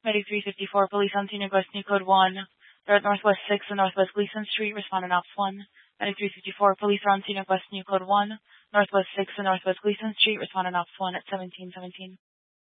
Medic 354, police on scene, request new code 1. They're at Northwest 6 and Northwest Gleason Street, responding Ops 1. Medic 354, police are on scene, request new code 1. Northwest 6 and Northwest Gleason Street, responding Ops 1 at 1717.